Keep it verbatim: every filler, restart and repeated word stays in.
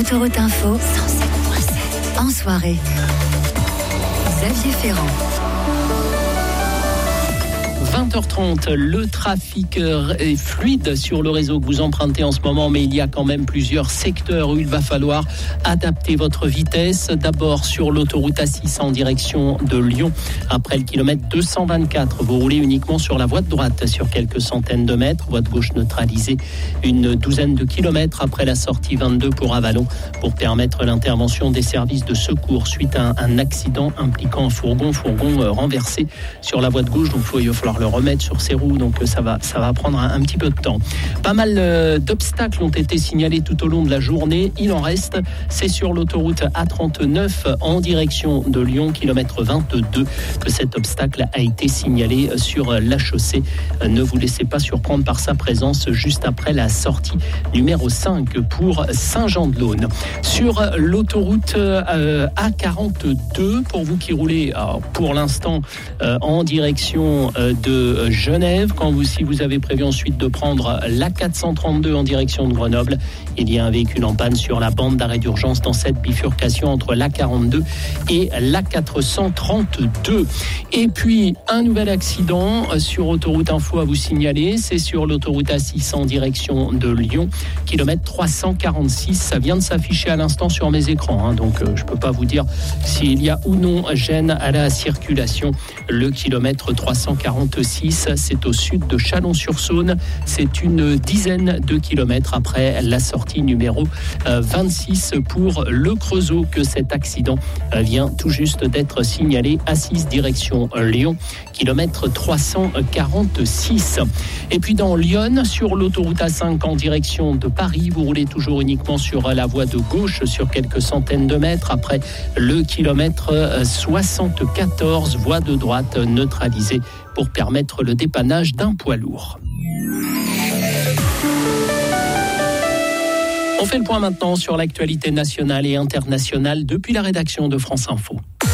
Autoroute Info cent sept virgule sept. En soirée, Xavier Ferrand. vingt heures trente, le trafic est fluide sur le réseau que vous empruntez en ce moment, mais il y a quand même plusieurs secteurs où il va falloir adapter votre vitesse. D'abord sur l'autoroute A six en direction de Lyon. Après le kilomètre deux cent vingt-quatre, vous roulez uniquement sur la voie de droite sur quelques centaines de mètres. Voie de gauche neutralisée une douzaine de kilomètres après la sortie vingt-deux pour Avallon pour permettre l'intervention des services de secours suite à un, un accident impliquant un fourgon, fourgon euh, renversé sur la voie de gauche. Donc il va falloir le remettre sur ses roues, donc ça va, ça va prendre un, un petit peu de temps. Pas mal euh, d'obstacles ont été signalés tout au long de la journée. Il en reste, c'est sur l'autoroute A trente-neuf en direction de Lyon, kilomètre vingt-deux, que cet obstacle a été signalé sur la chaussée. Ne vous laissez pas surprendre par sa présence juste après la sortie numéro cinq pour Saint-Jean-de-Laune. Sur l'autoroute euh, A quarante-deux, pour vous qui roulez alors, pour l'instant euh, en direction euh, de Genève, quand vous, si vous avez prévu ensuite de prendre l'A quatre cent trente-deux en direction de Grenoble, il y a un véhicule en panne sur la bande d'arrêt d'urgence dans cette bifurcation entre l'A quarante-deux et l'A quatre cent trente-deux. Et puis, un nouvel accident sur Autoroute Info à vous signaler, c'est sur l'autoroute A six en direction de Lyon, kilomètre trois cent quarante-six. Ça vient de s'afficher à l'instant sur mes écrans, hein, donc euh, je ne peux pas vous dire s'il y a ou non gêne à la circulation. Le kilomètre trois cent quarante-six, c'est au sud de Chalon-sur-Saône. C'est une dizaine de kilomètres après la sortie numéro vingt-six pour le Creusot que cet accident vient tout juste d'être signalé. A six direction Lyon, kilomètre trois cent quarante-six. Et puis dans Lyon, sur l'autoroute A cinq en direction de Paris, vous roulez toujours uniquement sur la voie de gauche sur quelques centaines de mètres après le kilomètre soixante-quatorze, voie de droite neutralisée pour permettre le dépannage d'un poids lourd. On fait le point maintenant sur l'actualité nationale et internationale depuis la rédaction de France Info.